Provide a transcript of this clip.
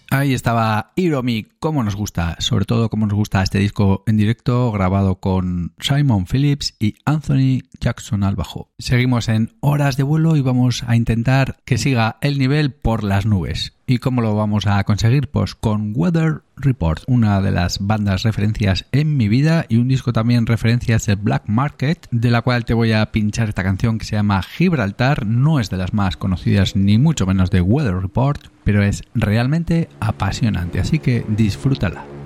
Ahí estaba Hiromi, como nos gusta, sobre todo como nos gusta este disco en directo grabado con Simon Phillips y Anthony Jackson al bajo. Seguimos en horas de vuelo y vamos a intentar que siga el nivel por las nubes. ¿Y cómo lo vamos a conseguir? Pues con Weather Report, una de las bandas referencias en mi vida y un disco también referencias de Black Market, de la cual te voy a pinchar esta canción que se llama Gibraltar. No es de las más conocidas ni mucho menos de Weather Report, pero es realmente apasionante, así que disfrútala.